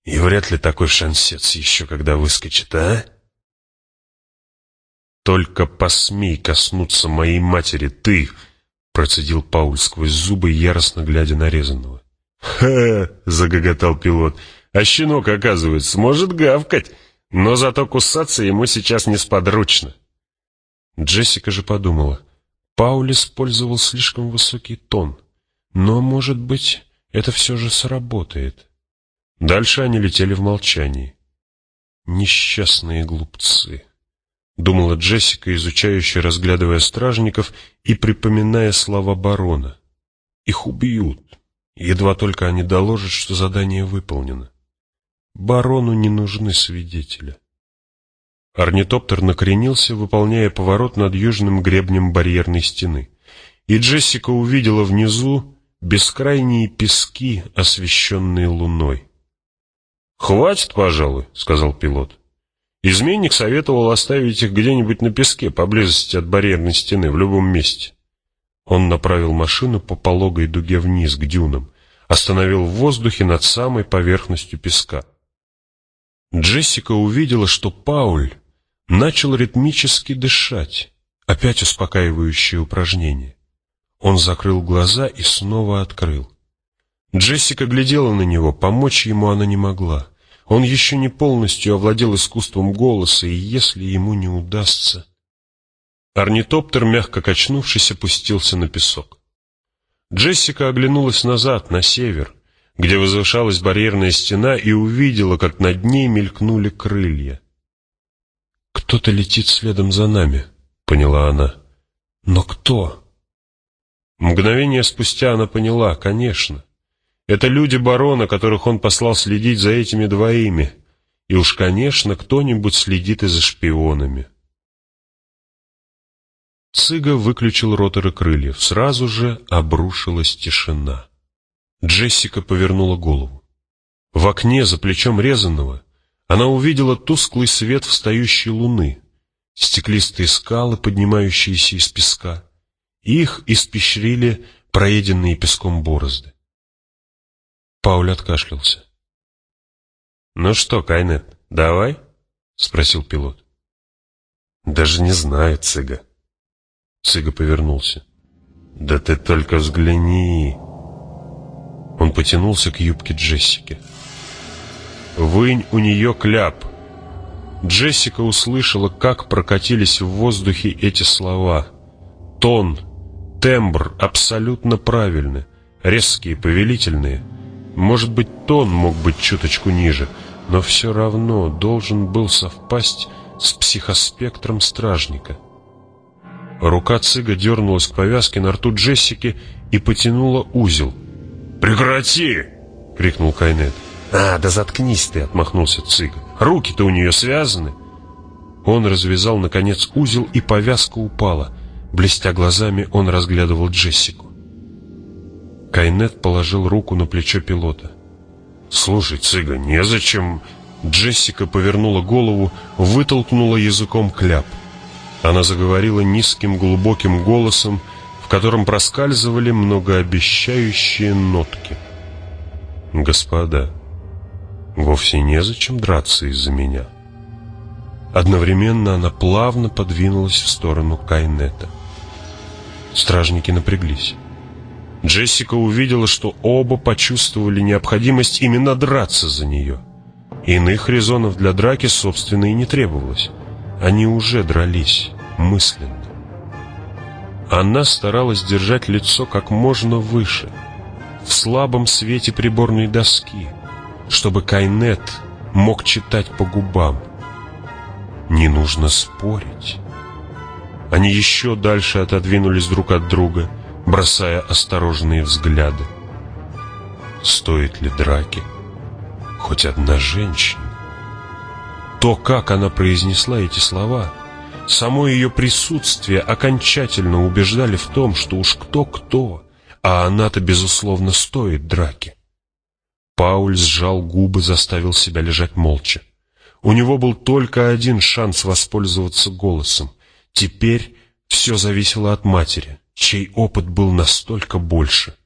И вряд ли такой шансец еще когда выскочит, а? «Только посмей коснуться моей матери, ты!» — процедил Пауль сквозь зубы, яростно глядя на резаного. «Ха!» — загоготал пилот. «А щенок, оказывается, может гавкать, но зато кусаться ему сейчас несподручно». Джессика же подумала, Пауль использовал слишком высокий тон, но, может быть, это все же сработает. Дальше они летели в молчании. «Несчастные глупцы», — думала Джессика, изучающе разглядывая стражников и припоминая слова барона. «Их убьют, едва только они доложат, что задание выполнено. Барону не нужны свидетели». Орнитоптер накренился, выполняя поворот над южным гребнем барьерной стены, и Джессика увидела внизу бескрайние пески, освещенные луной. «Хватит, пожалуй», — сказал пилот. «Изменник советовал оставить их где-нибудь на песке, поблизости от барьерной стены, в любом месте». Он направил машину по пологой дуге вниз, к дюнам, остановил в воздухе над самой поверхностью песка. Джессика увидела, что Пауль начал ритмически дышать, опять успокаивающее упражнение. Он закрыл глаза и снова открыл. Джессика глядела на него, помочь ему она не могла. Он еще не полностью овладел искусством голоса, и если ему не удастся... Орнитоптер, мягко качнувшись, опустился на песок. Джессика оглянулась назад, на север, где возвышалась барьерная стена, и увидела, как над ней мелькнули крылья. «Кто-то летит следом за нами», — поняла она. «Но кто?» Мгновение спустя она поняла, конечно. Это люди барона, которых он послал следить за этими двоими. И уж, конечно, кто-нибудь следит и за шпионами. Цыга выключил роторы крыльев. Сразу же обрушилась тишина. Джессика повернула голову. В окне за плечом резаного она увидела тусклый свет встающей луны, стеклистые скалы, поднимающиеся из песка. Их испещрили проеденные песком борозды. Пауль откашлялся. «Ну что, Кайнет, давай?» — спросил пилот. «Даже не знаю, Цыга». Цыга повернулся. «Да ты только взгляни!» Он потянулся к юбке Джессики. «Вынь у нее кляп!» Джессика услышала, как прокатились в воздухе эти слова. Тон, тембр абсолютно правильны, резкие, повелительные. Может быть, тон мог быть чуточку ниже, но все равно должен был совпасть с психоспектром стражника. Рука Цыга дернулась к повязке на рту Джессики и потянула узел. «Прекрати!» — крикнул Кайнет. «А, да заткнись ты!» — отмахнулся Цыга. «Руки-то у нее связаны!» Он развязал, наконец, узел, и повязка упала. Блестя глазами, он разглядывал Джессику. Кайнет положил руку на плечо пилота. «Слушай, Цыга, незачем...» Джессика повернула голову, вытолкнула языком кляп. Она заговорила низким глубоким голосом, в котором проскальзывали многообещающие нотки. «Господа, вовсе незачем драться из-за меня». Одновременно она плавно подвинулась в сторону Кайнета. Стражники напряглись. Джессика увидела, что оба почувствовали необходимость именно драться за нее. Иных резонов для драки, собственно, и не требовалось. Они уже дрались мысленно. Она старалась держать лицо как можно выше, в слабом свете приборной доски, чтобы Кайнет мог читать по губам. Не нужно спорить. Они еще дальше отодвинулись друг от друга, бросая осторожные взгляды. Стоит ли драки хоть одна женщина? То, как она произнесла эти слова, само ее присутствие окончательно убеждали в том, что уж кто-кто, а она-то, безусловно, стоит драки. Пауль сжал губы, заставил себя лежать молча. У него был только один шанс воспользоваться голосом. Теперь все зависело от матери, чей опыт был настолько больше.